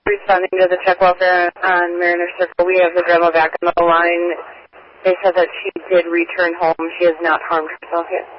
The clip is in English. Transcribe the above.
Responding to the check welfare on Mariner Circle, we have the grandma back on the line. They said that she did return home. She has not harmed herself yet.